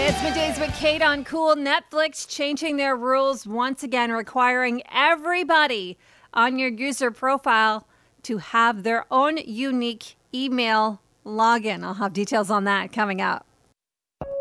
It's Middays with Kate on Cool. Netflix changing their rules once again, requiring everybody on your user profile to have their own unique email login. I'll have details on that coming up.